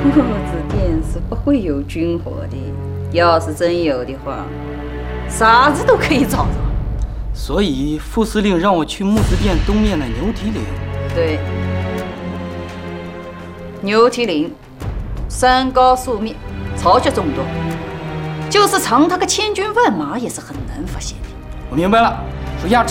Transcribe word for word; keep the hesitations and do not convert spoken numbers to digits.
木子店是不会有军火的，要是真有的话，啥子都可以找着。 所以副司令让我去木子店东面的牛蹄岭。 对，牛蹄岭山高树密，巢穴众多，就是藏他个千军万马也是很难发现的。 我明白了，属下。